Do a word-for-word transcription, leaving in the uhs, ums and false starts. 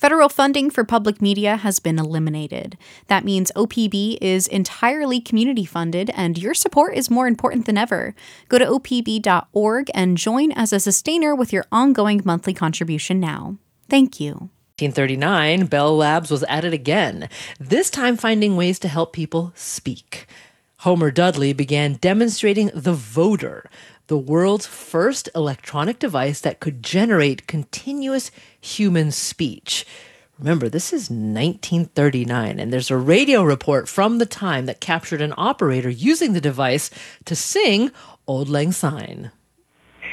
Federal funding for public media has been eliminated. That means O P B is entirely community funded, and your support is more important than ever. Go to O P B dot org and join as a sustainer with your ongoing monthly contribution now. Thank you. nineteen thirty-nine, Bell Labs was at it again, this time finding ways to help people speak. Homer Dudley began demonstrating the voder, the world's first electronic device that could generate continuous human speech. Remember, this is nineteen thirty-nine, and there's a radio report from the time that captured an operator using the device to sing Auld Lang Syne.